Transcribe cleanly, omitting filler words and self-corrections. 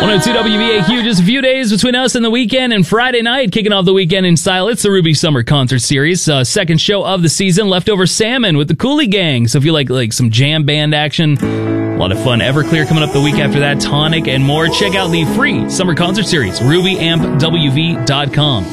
102 WVAQ, just a few days between us and the weekend, and Friday night, kicking off the weekend in style. It's the Ruby Summer Concert Series, second show of the season, Leftover Salmon with the Cooley Gang. So if you like some jam band action, a lot of fun. Everclear coming up the week after that, Tonic and more. Check out the free Summer Concert Series, RubyAmpWV.com.